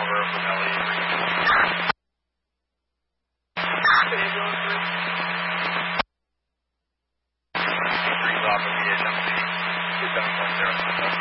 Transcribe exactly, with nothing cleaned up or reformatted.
over from L E. Three off of the H M C, two seven point zero.